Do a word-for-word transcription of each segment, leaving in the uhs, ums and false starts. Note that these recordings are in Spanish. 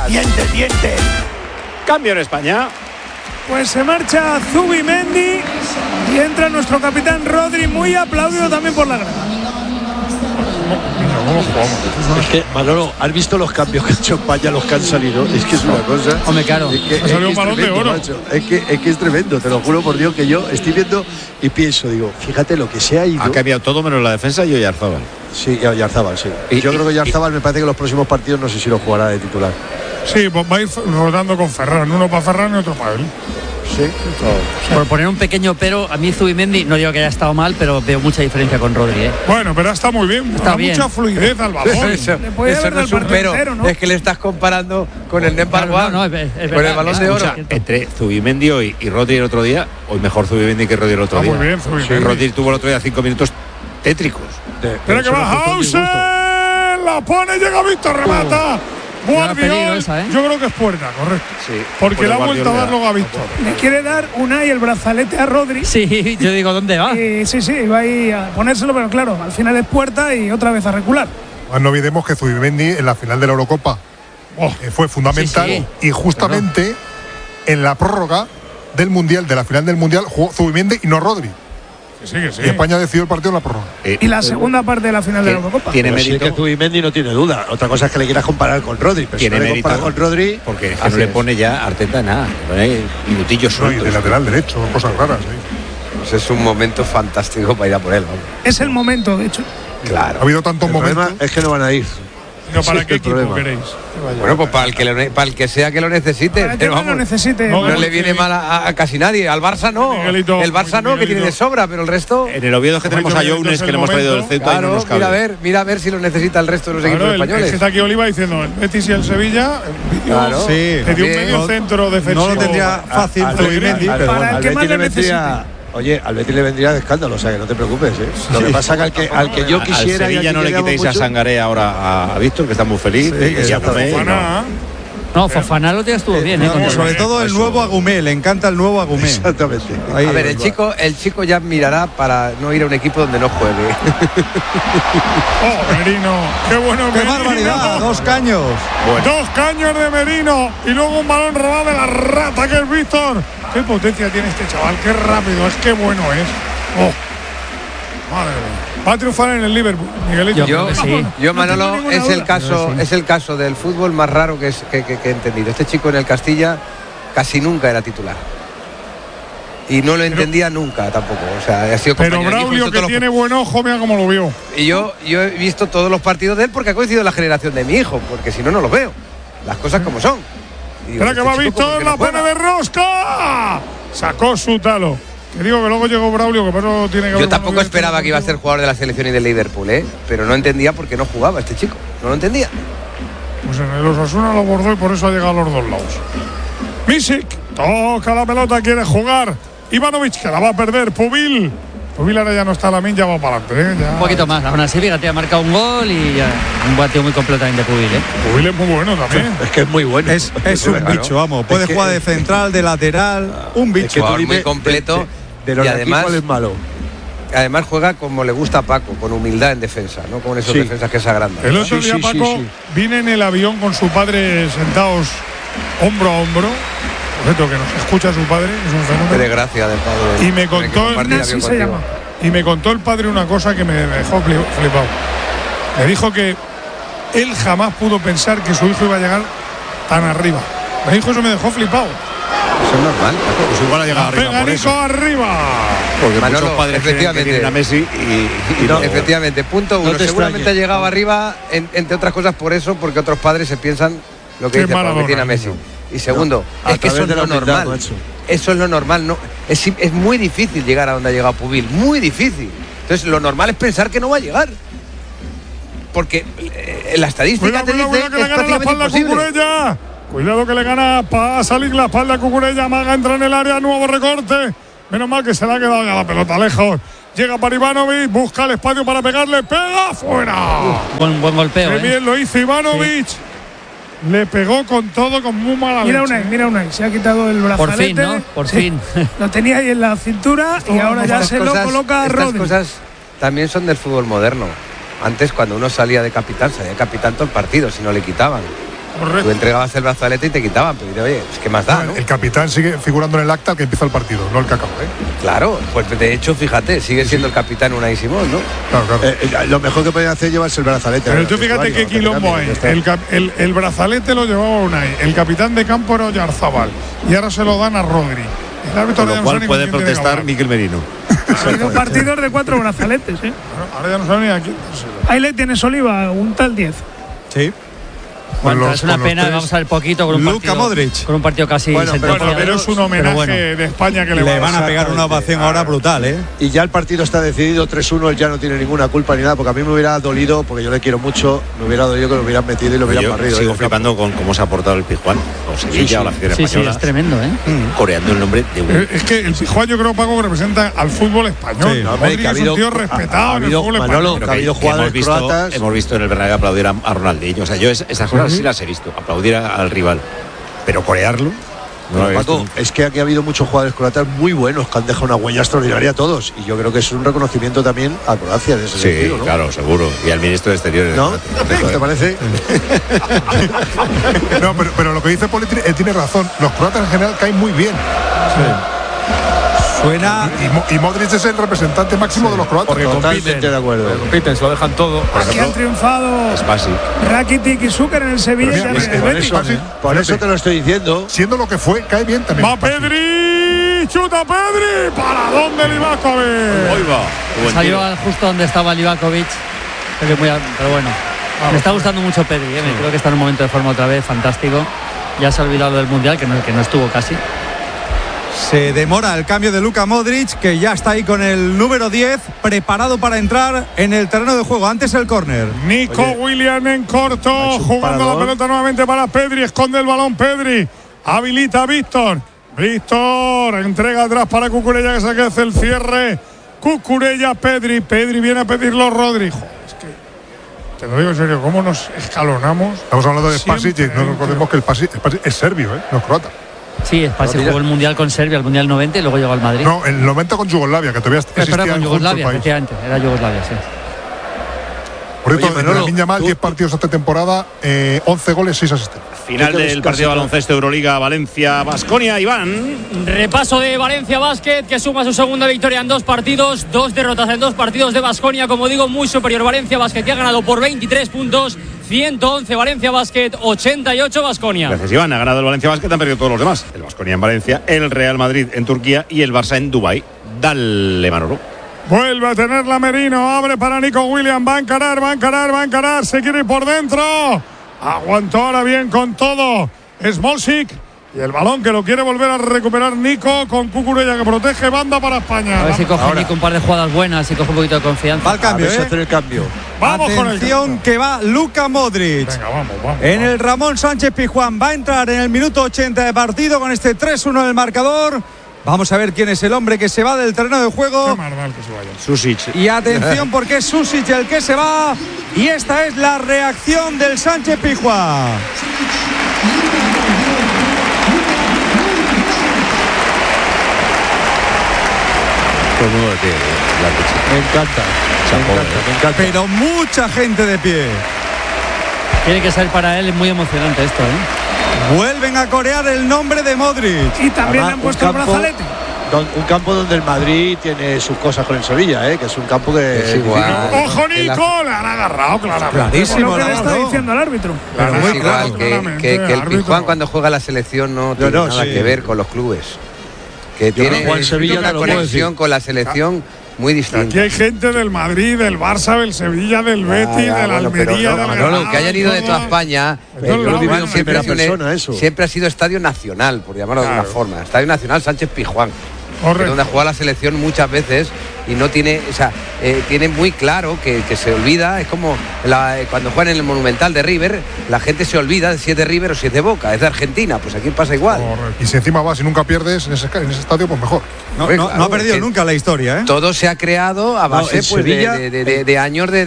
Diente, diente. Cambio en España. Pues se marcha Zubimendi y entra nuestro capitán Rodri, muy aplaudido también por la grada. Es que, Manolo, ¿has visto los cambios que ha hecho España, los que han salido? Es que es una cosa. Hombre, claro. Es que, ha salido un balón de oro. Macho. Es que, es que es tremendo, te lo juro por Dios, que yo estoy viendo y pienso, digo, fíjate lo que se ha ido. Ha cambiado todo menos la defensa y Oyarzábal. Sí, Oyarzábal, sí. Y yo y, creo que Oyarzábal me parece que los próximos partidos no sé si lo jugará de titular. Sí, pues va a ir rodando con Ferran, uno para Ferran y otro para él. Sí, por poner un pequeño pero, a mí Zubimendi, no digo que haya estado mal, pero veo mucha diferencia con Rodri, ¿eh? Bueno, pero está muy bien, está bien. Mucha fluidez al balón. Eso, eso no es un pero, entero, ¿no? Es que le estás comparando con el Number One, no, no, es, es con el balón de oro. Escucha, entre Zubimendi hoy y Rodri el otro día, hoy mejor Zubimendi que Rodri el otro día. Muy bien, sí, Rodri tuvo el otro día cinco minutos tétricos. Espera que va Hauser, la pone, llega Víctor, remata. Guardiola, esa, ¿eh? Yo creo que es puerta, correcto. Sí, porque le ha vuelto a dar luego a Víctor. Le quiere dar Unai el brazalete a Rodri. Sí, yo digo, ¿dónde va? Y, sí, sí, va ahí a ponérselo, pero claro, al final es puerta y otra vez a recular. Pues no olvidemos que Zubimendi en la final de la Eurocopa oh, fue fundamental sí, sí. y justamente bueno. en la prórroga del Mundial, de la final del Mundial, jugó Zubimendi y no Rodri. Que sí, que sí. Y España decidió el partido en la prórroga. Eh, y la segunda parte de la final de la Eurocopa. Tiene mérito. Sí que Zubimendi no tiene duda. Otra cosa es que le quieras comparar con Rodri. Pero tiene si no mérito le con Rodri, porque es que no le pone ya Arteta nada. Pone minutillos sueltos. No, y de lateral derecho, cosas raras. ¿eh? Pues es un momento fantástico para ir a por él. ¿no? Es el momento, de hecho. Claro. Ha habido tantos el momentos. Es que no van a ir. No, ¿para sí, qué equipo problema. queréis? Bueno, pues para el que, lo, para el que sea que lo necesite. Para el que vamos, lo necesite. No, no le viene mal a, a casi nadie. Al Barça no. Miguelito, el Barça no, que tiene de sobra, pero el resto. En el Oviedo que tenemos a Jones, que le hemos traído del centro. Claro, y no nos cabe. mira a ver, mira a ver si lo necesita el resto de los claro, equipos el, españoles. Es que está aquí Oliva diciendo el Betis y el Sevilla. El vídeo, claro, sí. Que dio un medio centro defensivo. No lo tendría fácil Zubimendi, pero para el que más le necesite. Oye, al Betis le vendría de escándalo, o sea que no te preocupes, ¿eh? Lo que pasa es que al que, al que yo quisiera. Al Sevilla no le quitéis mucho. a Sangaré ahora a, a Víctor, que está muy feliz. Sí, y ya Fofana. No, no Fofana lo estuvo eh, bien, ¿eh? No, sobre todo el nuevo Agumé, le encanta el nuevo Agumé. Exactamente. Ahí, a ver, el chico, el chico ya mirará para no ir a un equipo donde no juegue. Oh, Merino, qué bueno qué Merino. barbaridad, dos caños. Bueno. Dos caños de Merino y luego un balón robado de la rata que es Víctor. Qué potencia tiene este chaval, qué rápido es, qué bueno es. Oh. Madre mía. Va a triunfar en el Liverpool, Miguelito. Yo, sí. yo Manolo, no es el caso, sí. es el caso del fútbol más raro que, es, que, que, que he entendido. Este chico en el Castilla casi nunca era titular. Y no lo entendía pero, nunca tampoco. O sea, ha sido pero Braulio, que tiene los... buen ojo, mira cómo lo vio. Y yo, yo he visto todos los partidos de él porque ha coincidido la generación de mi hijo, porque si no, no los veo. Las cosas como son. Digo, Espera este que va Víctor, la pone de rosca. Sacó su talo. Te digo que luego llegó Braulio, que por eso tiene que Yo tampoco esperaba que iba a ser jugador de la selección y del Liverpool, ¿eh? Pero no entendía por qué no jugaba este chico. No lo entendía. Pues en el Osasuna lo bordó y por eso ha llegado a los dos lados. Misic toca la pelota, quiere jugar. Ivanovic, que la va a perder. Pubil. Pubil ahora ya no está la min, ya va para adelante, ¿eh? Ya. Un poquito más. Aún así, fíjate, ha marcado un gol y ya. Un batido muy completo también de Pubil, ¿eh? Pubil es muy bueno también. Es que es muy bueno. Es, es un claro. bicho, vamos. Puede es jugar que, de central, de lateral. Un bicho. Es que jugador muy completo. De, de, de los y además es malo. Además juega como le gusta a Paco, con humildad en defensa, no con esos sí. defensas que se agrandan. El otro sí, día sí, Paco sí, sí. viene en el avión con su padre sentados hombro a hombro. Por cierto, que nos escucha su padre, es un fenómeno. Qué desgracia del padre. Y me contó, así se llama. Y me contó el padre una cosa que me dejó flipado. Me dijo que él jamás pudo pensar que su hijo iba a llegar tan arriba. Me dijo eso, me dejó flipado. Eso es normal. Pues igual ha llegado arriba. Pega por Nico eso. arriba. Porque Manolo, muchos padres efectivamente. tienen a Messi y, y no. Efectivamente, punto uno. No Seguramente extrañe. ha llegado arriba, en, entre otras cosas por eso, porque otros padres se piensan lo que Qué dice Pablo, que tiene a Messi. Y segundo, no, es que eso es lo normal. Macho. Eso es lo normal. No, es, es muy difícil llegar a donde ha llegado Pubil. Muy difícil. Entonces, lo normal es pensar que no va a llegar. Porque eh, la estadística cuidado, te cuidado, dice cuidado, que que es prácticamente imposible. Cuidado que le gana para salir la espalda a Cucurella. Maga entra en el área, nuevo recorte. Menos mal que se le ha quedado ya la pelota lejos. Llega para Ivanovic, busca el espacio para pegarle, pega fuera. Uh, buen, buen golpeo. Qué eh. bien lo hizo Ivanovic. Sí. Le pegó con todo, con muy mala mira leche. Unai, mira Unai, se ha quitado el brazalete. Por fin, ¿no? Por sí. fin. Lo tenía ahí en la cintura y ahora ya se cosas, lo coloca a Rodri. Estas cosas también son del fútbol moderno. Antes, cuando uno salía de capitán, salía de capitán todo el partido, si no le quitaban. Correcto. Tú entregabas el brazalete y te quitaban, pero dices, oye, es que más da, ¿no? El capitán sigue figurando en el acta al que empieza el partido, no el que acaba, ¿eh? Claro, pues de hecho, fíjate, sigue siendo el capitán Unai Simón, ¿no? Claro, claro. Eh, eh, lo mejor que pueden hacer es llevarse el brazalete. Pero tú fíjate qué quilombo hay. El, cap- el, el brazalete lo llevaba Unai, el capitán de campo era Oyarzabal y ahora se lo dan a Rodri. El árbitro Con ya lo no cual sabe ni puede con quién tiene que protestar hablar. Miquel Merino. Ha habido partidos de cuatro brazaletes, ¿eh? Ahora ya no sabe ni a quién. Ahí le tienes, Oliva, un tal diez. Sí. Bueno, los- es una con los pena, tres. vamos a ver poquito con un Luka partido, Modric. con un partido casi Bueno, pero- sentenciado. Bueno, pero es un homenaje Pero bueno. de España que le, Le va van a pegar una ovación ahora brutal, ¿eh? Y ya el partido está decidido tres uno, él ya no tiene ninguna culpa ni nada, porque a mí me hubiera dolido, porque yo le quiero mucho, me hubiera dolido que lo hubieran metido y lo hubieran Yo barrido. sigo del flipando con cómo se ha portado el Pizjuán, o Sevilla, Sí, sí. o la afición Sí, sí, española, es tremendo, ¿eh? coreando el nombre de Eh, un. Es que el Pizjuán yo creo, Paco, que representa al fútbol español. Sí. No, hombre, Modric que ha es un habido- tío ha- respetado ha en el habido- fútbol Manolo, español. que ha habido jugadores hemos visto, croatas. hemos visto en el Bernabéu aplaudir a, a Ronaldinho. O sea, yo es- esas cosas sí las he visto, aplaudir a- al rival. Pero corearlo, no lo he visto Paco, nunca. es que aquí ha habido muchos jugadores croatas muy buenos que han dejado una huella extraordinaria a todos. Y yo creo que es un reconocimiento también a Croacia en ese Sí, sentido, ¿no? claro, seguro. Y al ministro de Exteriores. ¿No? Fíjate. ¿Te parece? No, pero, pero lo que dice Poli tiene, eh, tiene razón. Los croatas en general caen muy bien. Suena. Y, Mo- y Modric es el representante máximo de los croatas. Porque Totalmente compiten, de acuerdo. porque compiten, se lo dejan todo. Aquí han triunfado Es básico. Rakitic y Zucker en el Sevilla y Pero en mira, el es- Por Betis. eso, por eso te lo estoy diciendo. Siendo lo que fue, cae bien también. Va Pedri, chuta Pedri, ¿para dónde Livakovic? Hoy va. Qué buen Salió tiro. al- justo donde estaba Livakovic, pero, muy a- pero bueno, me está gustando mucho Pedri, ¿eh? Me creo que está en un momento de forma otra vez fantástico. Ya se ha olvidado del Mundial, que no, que no estuvo casi. Se demora el cambio de Luka Modric, que ya está ahí con el número diez, preparado para entrar en el terreno de juego. Antes el córner. Nico Oye, Williams en ha corto, hecho un jugando la parador. pelota nuevamente para Pedri, esconde el balón Pedri, habilita a Víctor, Víctor entrega atrás para Cucurella que se hace el cierre, Cucurella, Pedri, Pedri viene a pedirlo Rodri. Joder, es que te lo digo en serio, ¿cómo nos escalonamos? Estamos hablando de Siempre, Spasic y no recordemos que el Spasic, Spasic es serbio, ¿eh? No es croata. Sí, Spasic No, mira. jugó el Mundial con Serbia, el Mundial noventa y luego llegó al Madrid. No, el noventa con Yugoslavia, que todavía Eh, existía perdón, con en Yugoslavia, el país. efectivamente, era Yugoslavia, sí. Por cierto, Oye, Manolo, Lamine Yamal, tú- diez partidos esta temporada, eh, once goles, seis asistencias. Final Tú que del ves partido de casi- baloncesto Euroliga Valencia Baskonia. Iván. Repaso de Valencia Basket, que suma su segunda victoria en dos partidos, dos derrotas en dos partidos de Baskonia, como digo, muy superior Valencia Basket, que ha ganado por veintitrés puntos, ciento once Valencia Basket, ochenta y ocho Baskonia. Gracias, Iván. Ha ganado el Valencia Basket, han perdido todos los demás. El Baskonia en Valencia, el Real Madrid en Turquía y el Barça en Dubái. Dale, Manolo. Vuelve a tenerla Merino, abre para Nico Williams, va a encarar, va a encarar, va a encarar, se quiere ir por dentro. Aguantó ahora bien con todo. Smolcic y el balón que lo quiere volver a recuperar Nico con Cucurella que protege, banda para España. A ver si coge Ahora. Nico un par de jugadas buenas y coge un poquito de confianza. Va al cambio, a ver si ¿eh? hacer el cambio. Vamos con el Atención, que va Luka Modric. Venga, vamos, vamos. En vamos. el Ramón Sánchez Pizjuán va a entrar en el minuto ochenta de partido con este tres uno en el marcador. Vamos a ver quién es el hombre que se va del terreno de Qué juego. mal, mal que se vaya. Susic. Y atención porque es Susic el que se va. Y esta es la reacción del Sánchez Pizjuán. Todo el mundo de pie, eh, la leche. Me encanta. Me Chapo, encanta, eh. me encanta. Pero mucha gente de pie. Tiene que ser para él muy emocionante esto, ¿eh? Vuelven a corear el nombre de Modric. Y también le Además, han puesto un el campo- brazalete. Don- un campo donde el Madrid tiene sus cosas con el Sevilla, ¿eh? Que es un campo que Es igual. Ojo Que la- Nico, le han agarrado claramente. Clarísimo, Lo que le no, está no. diciendo el árbitro. Pero Es muy igual claro. que, claramente, que- que el árbitro. Pizjuán cuando juega la selección no tiene no, nada sí. que ver con los clubes. Que creo tiene que Juan Sevilla una te lo puedo conexión decir. con la selección muy Aquí distinta. hay gente del Madrid, del Barça, del Sevilla, del Ya, Betis, ya, del bueno, pero Almería, no, del Manolo, Granada, que hayan ido de todo. toda España, Eso el lo Club han Bilbao vivido en siempre, ha primera sido un- persona, eso. siempre ha sido estadio nacional, por llamarlo de Claro. alguna forma. Estadio nacional Sánchez Pizjuán. Correcto. Donde ha jugado la selección muchas veces y no tiene, o sea, eh, tiene muy claro que, que se olvida. Es como la- eh, cuando juegan en el Monumental de River, la gente se olvida de si es de River o si es de Boca, es de Argentina. Pues aquí pasa igual. Y si encima vas y nunca pierdes en ese, en ese estadio, pues mejor. No, Hombre, no- claro, no ha perdido que nunca la historia, ¿eh? Todo se ha creado a base en pues, de- Sevilla- de, de- de- de años de, de-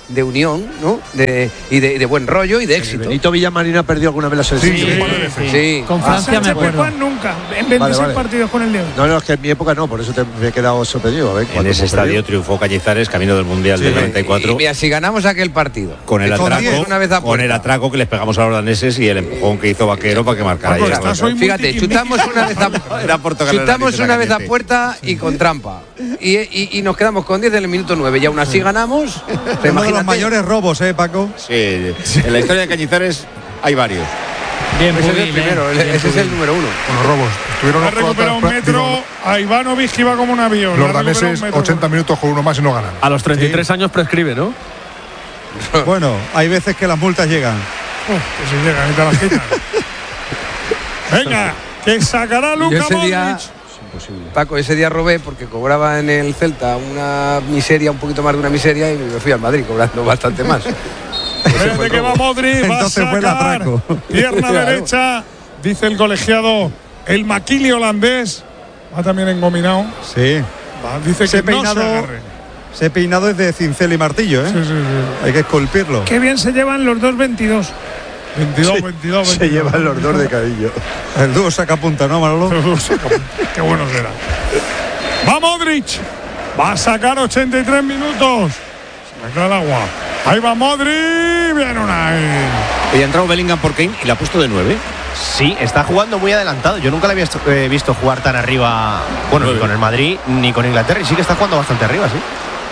de unión, ¿no? De, y de, de buen rollo y de éxito. Benito Villamarín ha perdido alguna vez la selección. Sí, sí, sí. Con Francia me acuerdo. Juan nunca, en veintiséis Vale, vale. partidos con el León. No, no, es que en mi época no, por eso te, me he quedado sorprendido. A ver, En ese estadio triunfó Cañizares, camino del Mundial del noventa y cuatro. Y mira, si ganamos aquel partido. Con el con atraco, diez, una vez a con el atraco que les pegamos a los daneses y el empujón que hizo Vaquero para que marcara. Paco, ya. estás hoy muy Fíjate, tiquismiqui. chutamos una vez a, Era por tocarle la chutamos nariz a la una vez a caliente. puerta y con trampa. Y, y, y nos quedamos con diez en el minuto nueve. Y aún así ganamos. Uno de los Imagínate. mayores robos, ¿eh, Paco? Sí, en la historia de Cañizares hay varios. Bien, Ese es el Pubil, primero, eh. ese Bien, es el Pubil. número uno. Con los robos. Estuvieron Ha los recuperado un croatas, metro digo, a Ivanovic, que iba como un avión. los Le ha recuperado daneses un metro. ochenta minutos con uno más y no ganan. A los treinta y tres años prescribe, ¿no? Bueno, hay veces que las multas llegan. Uf, que si llegan y te las quitan. Venga, que sacará Yo Luka ese día, Modric. Paco, ese día robé porque cobraba en el Celta una miseria, un poquito más de una miseria, y me fui al Madrid cobrando bastante más. Fíjate que va Modric, va a Entonces fue el sacar atraco. pierna Claro. derecha, dice el colegiado, el maquili holandés, va también engominado, Sí. va, dice Ese que no se peinado, agarre. ese peinado es de cincel y martillo, ¿eh? Sí, sí, sí. Hay que esculpirlo. Qué bien se llevan los dos veintidós. veintidós, Sí, veintidós, Se veintidós. llevan los dos de cabello. El dúo saca punta, ¿no, Manolo? Qué bueno será. Va Modric. Va a sacar ochenta y tres minutos. Se me cae el agua. Ahí va Modric. Viene Unai. Y ha entrado Bellingham por Kane y la ha puesto de nueve. Sí, está jugando muy adelantado. Yo nunca le había visto, eh, visto jugar tan arriba, bueno, ni con el Madrid ni con Inglaterra. Y sí que está jugando bastante arriba, sí.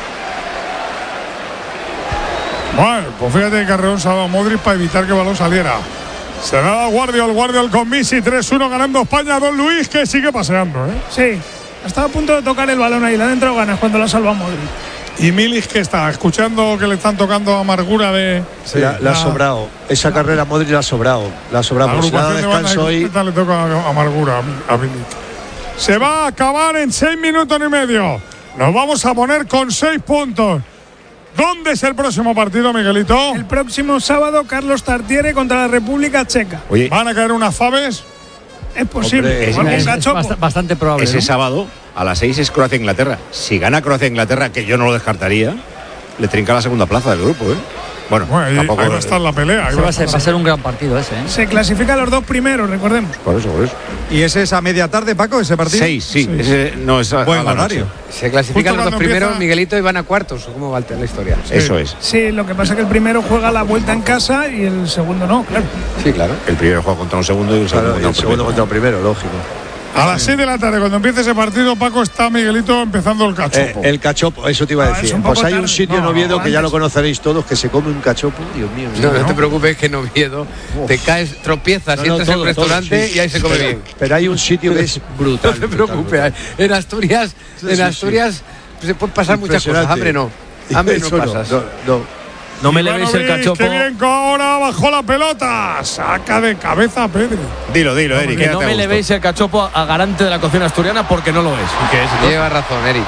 Bueno, pues fíjate que Carreón se ha dado a Modric para evitar que el balón saliera. Se da a Guardiola, Guardiola con Messi, tres uno ganando España. Don Luis, que sigue paseando, ¿eh? Sí, estaba a punto de tocar el balón ahí, le han entrado ganas cuando la salva Modric. Y Milik, que está escuchando que le están tocando amargura de Sí, la, la ha sobrado. Esa carrera Modric la ha sobrado. La ha sobrado. la Pues si le ha dado agrupación de descanso hoy. banda, le toca amargura a Milik. Se va a acabar en seis minutos y medio. Nos vamos a poner con seis puntos. ¿Dónde es el próximo partido, Miguelito? El próximo sábado, Carlos Tartiere contra la República Checa. Oye, ¿Van a caer unas faves? Es posible. Hombre, Igual Es, con es cachopo. bast- bastante probable. ese ¿no? sábado a las seis es Croacia-Inglaterra. Si gana Croacia-Inglaterra, que yo no lo descartaría, le trinca la segunda plaza del grupo, ¿eh? Bueno, Bueno, ahí, tampoco. ahí va a estar la pelea. ahí Ese va a va a ser, estar va a ser un gran partido ese, ¿eh? Se clasifican los dos primeros, recordemos. Por eso, por eso. ¿Y ese es a media tarde, Paco, ese partido? Seis, sí. Ese, no, es a, Buen a la horario. noche. Se clasifican Justo los dos cuando primeros, empieza- Miguelito, y van a cuartos. ¿O ¿Cómo va la historia? Eso es. Sí, lo que pasa es que el primero juega la vuelta en casa y el segundo no, claro. Sí, claro. El primero juega contra un segundo y el segundo Claro, y contra el un segundo primero. contra el primero, lógico. A las seis de la tarde, cuando empiece ese partido, Paco, está Miguelito empezando el Eh, cachopo. el cachopo, eso te iba a Ah, es decir. un poco Pues hay un tarde. sitio en No, Oviedo que ya lo antes. conoceréis todos, que se come un cachopo. Dios mío. No, no, ¿no? te preocupes, que en Oviedo te caes, tropiezas, No, no, entras en todo, un restaurante todo, sí. y ahí se come bien. Pero hay un sitio que es brutal. No te brutal, preocupes. brutal. En Asturias, Sí, en sí, Asturias pues, se pueden pasar muchas cosas. Impresionante. Hambre no. Hambre no Eso pasas. No, no. No me levéis el Ivanovic, cachopo. Qué bien, que ahora bajó la pelota. Saca de cabeza a Pedri. Dilo, dilo, Eric. Que quédate no a me gusto. levéis el cachopo a garante de la cocina asturiana porque no lo es. ¿Y qué es, entonces? Lleva razón, Eric.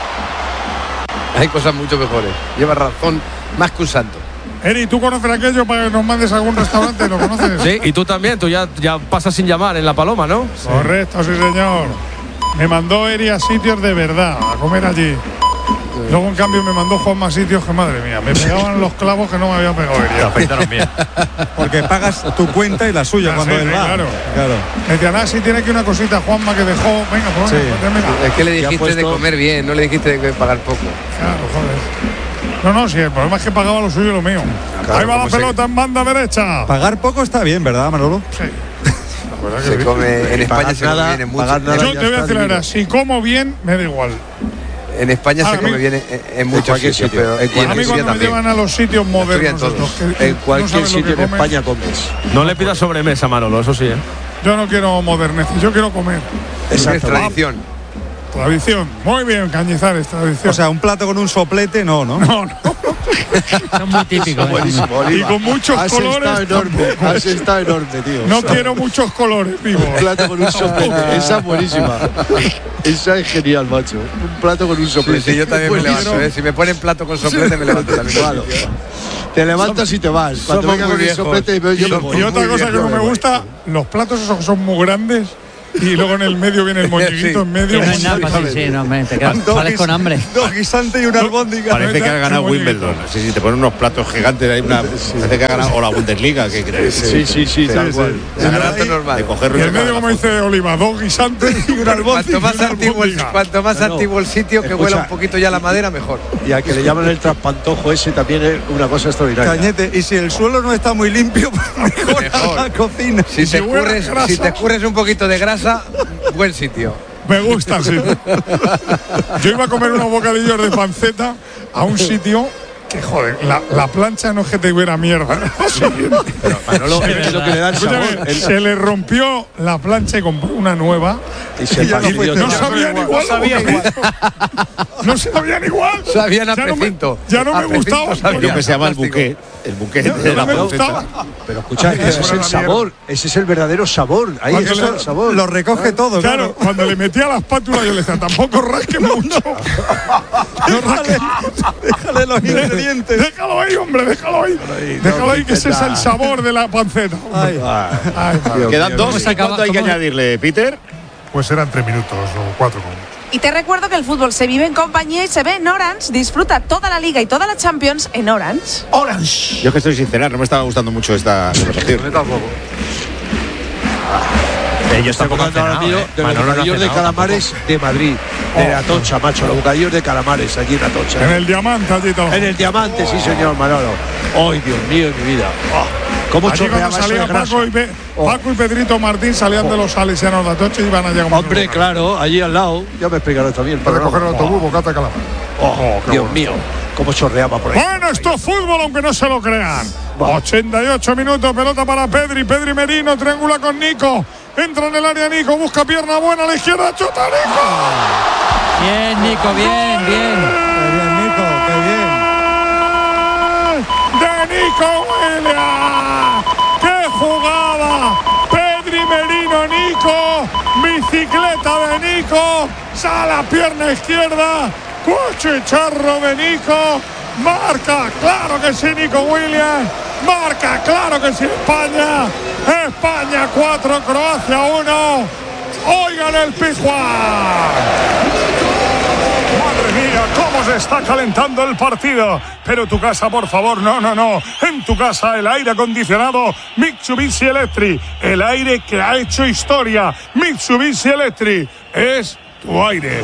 Hay cosas mucho mejores. Lleva razón más que un santo. Eri, ¿tú conoces aquello para que nos mandes a algún restaurante? ¿Lo conoces? Sí, y tú también, tú ya, ya pasas sin llamar en La Paloma, ¿no? Correcto, sí, señor. Me mandó Eri a sitios de verdad, a comer allí. Luego, en cambio, me mandó Juan más sitios que, madre mía, me pegaban los clavos que no me había pegado Eri. afeitaron bien. Porque pagas tu cuenta y la suya Ah, cuando sí, él sí, va. claro. claro. Me decían, ah, sí, tiene aquí una cosita, Juanma, que dejó. Venga, pues Sí. venga, pues, Es que le Ya dijiste de puesto- comer bien, no le dijiste de pagar poco. Claro, joder. No, no, sí, el problema es que pagaba lo suyo y lo mío. Claro, Ahí va la ¿cómo se- pelota en banda derecha. Pagar poco está bien, ¿verdad, Manolo? Sí. La verdad que Se sí. come, en España pagar se come nada, bien en pagar muchos. nada. Yo ya te voy a está decir la verdad, divino. si como bien, me da igual. En España A se mí- come bien en, en muchos cualquier sitios, sitio, pero en y en A mí Andalucía cuando me también. llevan a los sitios modernos, todos. estos que En no cualquier saben lo sitio que en comen, España comes. No le pidas sobremesa, Manolo, eso sí, ¿eh? yo no quiero moderneces, yo quiero comer. Es Exacto. tradición. Tradición. Muy bien, Cañizares, tradición. O sea, un plato con un soplete, no, ¿no? no, no. Son muy típicos. ¿eh? Buenísimo, Y Oliva. con muchos Has colores. estado enorme, tampoco. has estado enorme, tío. No quiero muchos colores, vivo. Un plato con un soplete. Esa es buenísima. Esa es genial, macho. Un plato con un Sí, soplete. sí, yo también me Buenísimo. levanto, ¿eh? Si me ponen plato con soplete, me levanto también. Claro. Te levantas y te vas. Cuando somos venga muy con el viejos. soplete, yo me Y voy. otra Muy cosa bien, que no muy me bien. gusta, los platos esos que son muy grandes y luego en el medio viene el molliguito sí, en medio. No hay nada, sí, sí, no, me, te quedas, sales con hambre. Dos guisantes y una albóndiga. Parece que ha ganado Wimbledon. Sí, sí, te ponen unos platos gigantes ahí, una, parece que ha ganado o la Bundesliga, ¿qué crees? Sí, sí, sí, tal cual. De cogerlo y el medio, como dice Oliva, dos guisantes y una albóndiga. Cuanto más antiguo el, cuanto más antiguo el sitio, que huela un poquito ya la madera, mejor. Y al que le llaman el traspantojo ese también es una cosa extraordinaria. Cañete, y si el suelo no está muy limpio, mejor, mejor. la cocina. Si, si, te escurres, si te escurres un poquito de grasa, buen sitio. Me gusta, sí. Yo iba a comer unos bocadillos de panceta a un sitio que, joder, la, la plancha no es que te hubiera mierda. Pero Manolo, es lo que le da el sabor. Escúchame, se le rompió la plancha y compró una nueva. Y se no, no sabían igual. No sabían igual. No sabían igual. Sabían a ya precinto. No me, ya no me gustaba. Lo que se llama el buquet. El buquet ya, de no la me panceta. Pero escucha, Ay, ese es el sabor. Ese es el verdadero sabor. Ahí está el sabor. Lo recoge todo, claro. Claro, cuando le metía la espátula yo le decía, tampoco rasque mucho. No rasque. Déjale los ingredientes. Déjalo ahí, hombre, déjalo ahí. Déjalo ahí, que ese es el sabor de la panceta. Ay. Ay, quedan dos. ¿Cuánto hay que añadirle, Peter? Pues eran tres minutos o cuatro como mucho. Y te recuerdo que el fútbol se vive en compañía y se ve en Orange. Disfruta toda la Liga y toda la Champions en Orange. Orange. Yo que estoy sincera, no me estaba gustando mucho esta conversación. Yo tampoco. Ellos tampoco han cenado, mío, ¿eh? de los Manolo bocadillos no de calamares tampoco. de Madrid, de Atocha, macho, los bocadillos de calamares allí en Atocha. En el diamante, allí todo. En el diamante, oh. Sí, señor Manolo. ¡Ay, Dios mío, en mi vida! Oh. ¿Cómo allí cuando salía Paco y, Pe oh. Paco y Pedrito Martín salían oh. de los salesianos de Atocha y iban a llegar. Hombre, claro, allí al lado. Ya me explicaron también. Para coger el autobús, bocata calamar. Oh, oh, Dios bueno. mío, cómo chorreaba por ahí. Bueno, esto es fútbol, aunque no se lo crean. Va. ochenta y ocho minutos, pelota para Pedri, Pedri Merino, triangula con Nico. Entra en el área Nico, busca pierna buena a la izquierda, chuta Nico. Bien, Nico, bien, bien. Qué bien, Nico, qué bien. De Nico Williams. ¡Qué jugada! Pedri Merino, Nico. Bicicleta de Nico. Sale a pierna izquierda. Cuchicharro de Nico. Marca, claro que sí, Nico Williams. Marca, claro que sí, España. España cuatro, Croacia uno. Oigan el Pizjuán. Madre mía, cómo se está calentando el partido. Pero tu casa, por favor, no, no, no. En tu casa el aire acondicionado Mitsubishi Electric. El aire que ha hecho historia. Mitsubishi Electric es tu aire.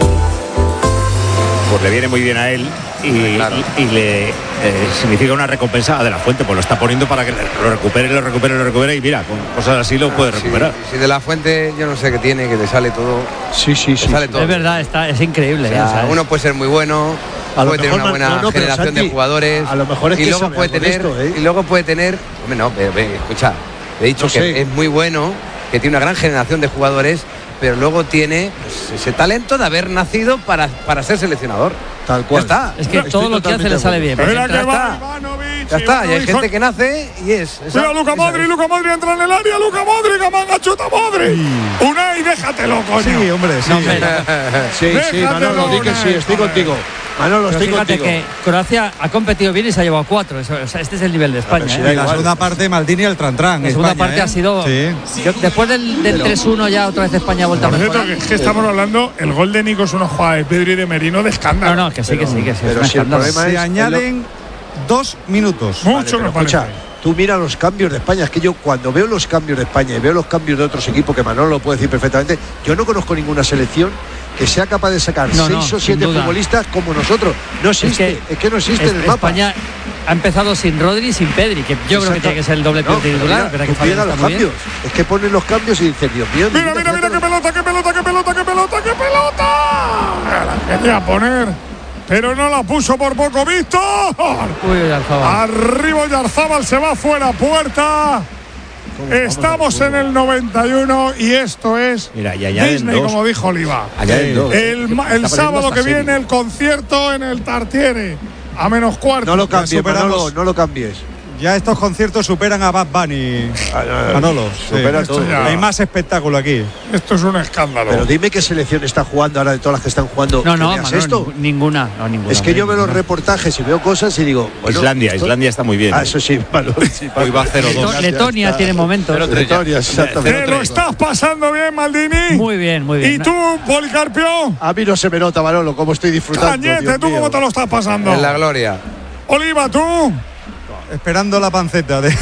Pues le viene muy bien a él y, claro. y, y le eh, significa una recompensa de la Fuente, pues lo está poniendo para que lo recupere, lo recupere, lo recupere y mira, con cosas así lo puede recuperar. Si sí, sí, de la Fuente yo no sé qué tiene, que le sale todo. Sí, sí, sí. Sale todo. Es verdad, está, es increíble. O sea, o sea, uno puede ser muy bueno, a puede tener una buena no, no, generación Santi, de jugadores. A lo mejor es y que luego puede tener esto, ¿eh? Y luego puede tener. Hombre, no, pero, pero escucha, he dicho no que sé. es muy bueno, que tiene una gran generación de jugadores, pero luego tiene pues, ese talento de haber nacido para, para ser seleccionador. Tal cual. Ya está. Es que todo lo que hace le sale bien. Mira que ya va Ivanovic, ya está. Y hay gente que nace y es. Esa, Mira, Luka Modric, Luka Modric entra en el área. Luka Modric, Gamanga, chuta Modric. Sí. Unai, déjatelo, coño. Sí, hombre, sí. No, hombre, no. Sí, sí, Manolo, di que sí, estoy contigo. Manolo, estoy fíjate contigo. que Croacia ha competido bien y se ha llevado cuatro. Eso, o sea, este es el nivel de España. Sí, ¿eh? la segunda parte, Maldini el Trantrán. La segunda España, parte ¿eh? ha sido. Sí. Yo, después del, del tres uno ya otra vez España ha vuelto a mejorar. Es que estamos hablando, el gol de Nico es una jugada de Pedri y de Merino de escándalo. No, no, que sí, que sí, que sí. Pero si el problema se es añaden dos minutos. Mucho vale, me parece. Escucha, tú mira los cambios de España. Es que yo cuando veo los cambios de España y veo los cambios de otros equipos, que Manolo lo puede decir perfectamente, yo no conozco ninguna selección que sea capaz de sacar no, seis no, o siete futbolistas como nosotros. No existe, es que, es que no existe es, en el mapa. España ha empezado sin Rodri y sin Pedri, que yo Exacto. creo que tiene que ser el doble no, titular. Mira, que mira los cambios. Bien. Es que ponen los cambios y dicen, Dios mío. Mira, mira, mira, qué pelota, qué pelota, qué pelota, qué pelota, qué pelota. La quería poner, pero no la puso por poco, Víctor. Uy, Oyarzábal. Arriba Oyarzábal, se va fuera, puerta. Estamos en el noventa y uno y esto es Mira, y Disney, dos. como dijo Oliva. Añaden dos. El, el sábado que serie. viene el concierto en el Tartiere a menos cuarto. No lo cambies, Manolo, no lo cambies. Ya estos conciertos superan a Bad Bunny. Manolo. Supera sí. todo. Hay más espectáculo aquí. Esto es un escándalo. Pero dime qué selección está jugando ahora de todas las que están jugando. No, no, ¿Veas Manolo, esto? ninguna, no, ninguna. Es que yo veo ninguna. los reportajes y veo cosas y digo. Bueno, Islandia, esto... Islandia está muy bien. Ah, eso sí, Manolo. Sí, hoy va a cero dos. Letonia tiene momentos. Letonia, exactamente. ¿Te lo estás pasando bien, Maldini? Muy bien, muy bien. ¿Y tú, Policarpio? A mí no se me nota, Manolo, cómo estoy disfrutando. Cañete, Dios ¿tú mío. cómo te lo estás pasando? En la gloria. Oliva, ¿tú? Esperando la panceta de